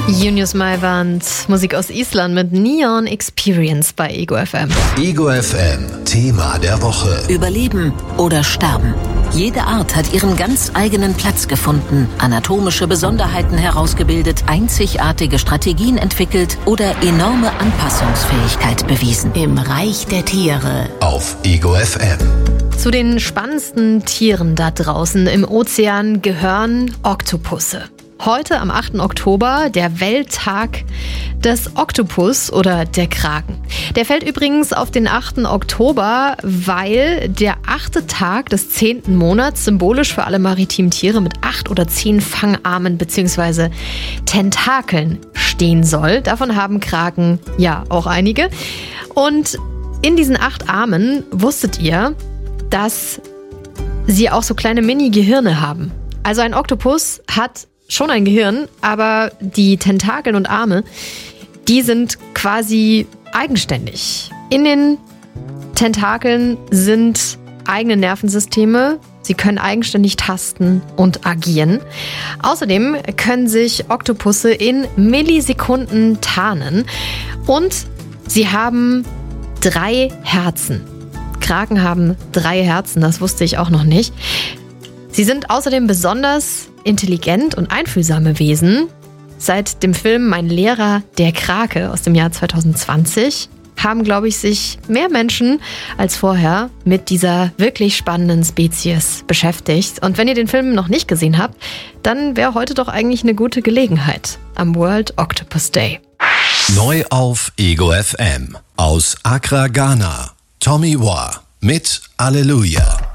Junius Maiwand, Musik aus Island mit Neon Experience bei Ego FM. Ego FM, Thema der Woche. Überleben oder sterben. Jede Art hat ihren ganz eigenen Platz gefunden, anatomische Besonderheiten herausgebildet, einzigartige Strategien entwickelt oder enorme Anpassungsfähigkeit bewiesen. Im Reich der Tiere. Auf Ego FM. Zu den spannendsten Tieren da draußen im Ozean gehören Oktopusse. Heute am 8. Oktober der Welttag des Oktopus oder der Kraken. Der fällt übrigens auf den 8. Oktober, weil der 8. Tag des 10. Monats symbolisch für alle maritimen Tiere mit 8 oder 10 Fangarmen bzw. Tentakeln stehen soll. Davon haben Kraken ja auch einige. Und in diesen 8 Armen wusstet ihr, dass sie auch so kleine Mini-Gehirne haben. Also ein Oktopus hat schon ein Gehirn, aber die Tentakeln und Arme, die sind quasi eigenständig. In den Tentakeln sind eigene Nervensysteme. Sie können eigenständig tasten und agieren. Außerdem können sich Oktopusse in Millisekunden tarnen. Und sie haben 3 Herzen. Kraken haben 3 Herzen, das wusste ich auch noch nicht. Sie sind außerdem besonders intelligent und einfühlsame Wesen. Seit dem Film Mein Lehrer, der Krake aus dem Jahr 2020 haben, glaube ich, sich mehr Menschen als vorher mit dieser wirklich spannenden Spezies beschäftigt. Und wenn ihr den Film noch nicht gesehen habt, dann wäre heute doch eigentlich eine gute Gelegenheit am World Octopus Day. Neu auf Ego FM. Aus Accra, Ghana. Tommy Wah mit Alleluia.